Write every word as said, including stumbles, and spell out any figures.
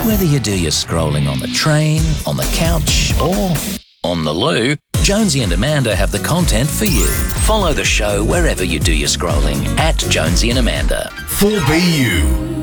Whether you do your scrolling on the train, on the couch, or on the loo, Jonesy and Amanda have the content for you. Follow the show wherever you do your scrolling at Jonesy and Amanda. four B U